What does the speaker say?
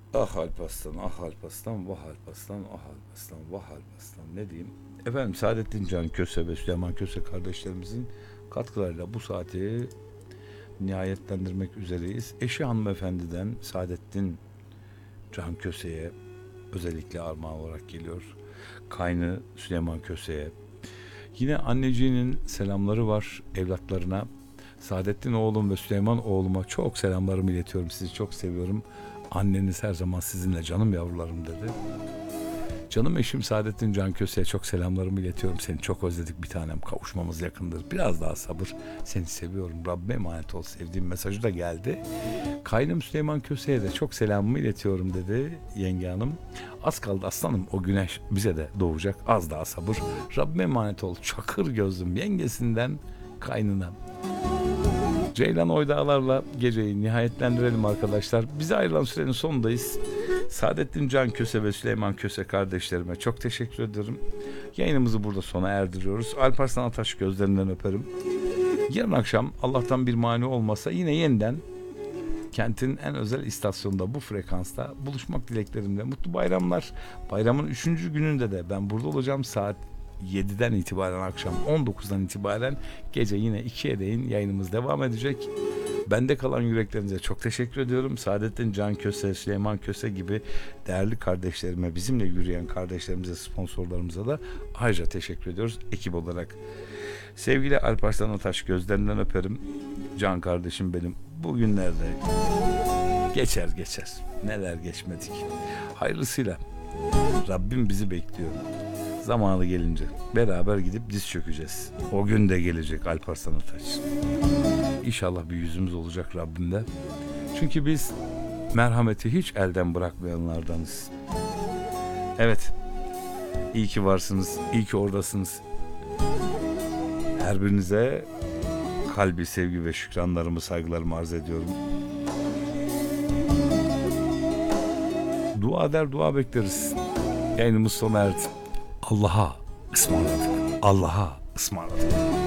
Ah Alparslan, ah Alparslan, vah Alparslan, ah Alparslan, vah Alparslan ne diyeyim? Efendim Saadettin Can Köse ve Süleyman Köse kardeşlerimizin katkılarıyla bu saati nihayetlendirmek üzereyiz. Eşi hanımefendiden Saadettin Can Köse'ye özellikle armağan olarak geliyor. Kaynı Süleyman Köse'ye. Yine anneciğinin selamları var evlatlarına. Saadettin oğlum ve Süleyman oğluma çok selamlarımı iletiyorum. Sizi çok seviyorum. Anneniz her zaman sizinle canım yavrularım dedi. Canım eşim Saadettin Can Köse'ye çok selamlarımı iletiyorum. Seni çok özledik bir tanem. Kavuşmamız yakındır. Biraz daha sabır. Seni seviyorum. Rabbime emanet ol. Sevdiğim mesajı da geldi. Kaynım Süleyman Köse'ye de çok selamımı iletiyorum dedi yenge hanım. Az kaldı aslanım, o güneş bize de doğacak. Az daha sabır. Rabbime emanet ol. Çakır gözlüm yengesinden kaynına. Ceylan Oydağlar'la geceyi nihayetlendirelim arkadaşlar. Bize ayrılan sürenin sonundayız. Saadettin Can Köse ve Süleyman Köse kardeşlerime çok teşekkür ederim. Yayınımızı burada sona erdiriyoruz. Alparslan Ataş gözlerinden öperim. Yarın akşam Allah'tan bir mani olmasa yine yeniden kentin en özel istasyonunda bu frekansta buluşmak dileklerimle. Mutlu bayramlar. Bayramın 3. gününde de ben burada olacağım. Saat 7'den itibaren, akşam 19'dan itibaren gece yine 2'ye değin yayınımız devam edecek. Bende kalan yüreklerinize çok teşekkür ediyorum. Saadettin Can Köse, Süleyman Köse gibi değerli kardeşlerime, bizimle yürüyen kardeşlerimize, sponsorlarımıza da ayrıca teşekkür ediyoruz ekip olarak. Sevgili Alparslan Ataş gözlerinden öperim. Can kardeşim benim. Bugünlerde geçer geçer. Neler geçmedik. Hayırlısıyla Rabbim bizi bekliyor. Zamanı gelince beraber gidip diz çökeceğiz. O gün de gelecek Alparslan Ataç. İnşallah bir yüzümüz olacak Rabbimde. Çünkü biz merhameti hiç elden bırakmayanlardanız. Evet, iyi ki varsınız, iyi ki oradasınız. Her birinize kalbi sevgi ve şükranlarımı, saygılarımı arz ediyorum. Dua eder, dua bekleriz. Yayınımız sona erdi. Allah'a ısmarladık. Allah'a ısmarladık.